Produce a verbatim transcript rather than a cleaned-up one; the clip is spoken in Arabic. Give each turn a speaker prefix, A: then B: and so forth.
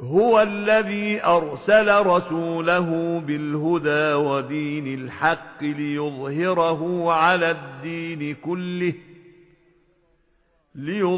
A: هو الذي أرسل رسوله بالهدى ودين الحق ليظهره على الدين كله